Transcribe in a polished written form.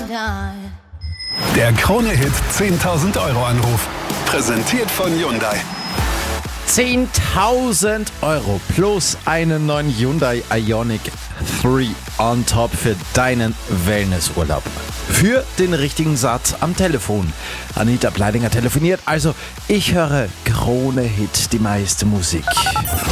Der Krone-Hit 10.000 € Anruf. Präsentiert von Hyundai. 10.000 € plus einen neuen Hyundai Ioniq 3 on top für deinen Wellnessurlaub. Für den richtigen Satz am Telefon. Anita Pleidinger telefoniert, also ich höre Krone-Hit, die meiste Musik.